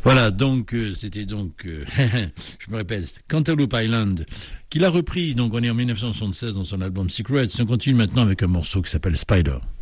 Voilà, donc c'était donc, je me répète, Cantaloupe Island, qu'il a repris, donc on est en 1976 dans son album Secrets. On continue maintenant avec un morceau qui s'appelle Spider.